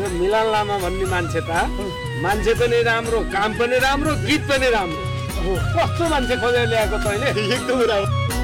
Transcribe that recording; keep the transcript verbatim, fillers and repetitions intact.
मिलन लामा भन्ने मान्छे त मान्छे पनि राम्रो, काम पनि राम्रो, गीत पनि राम्रो। कस्तो मान्छे खोजेर ल्याएको तैँले? एकदम राम्रो।